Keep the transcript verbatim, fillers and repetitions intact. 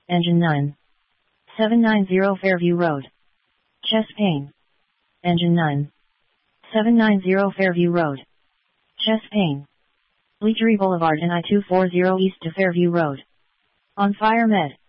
Engine nine. seven ninety Fairview Road. Chest pain. Engine nine. seven ninety Fairview Road. Chest pain. Bleachery Boulevard and I two forty East to Fairview Road. On Fire Med.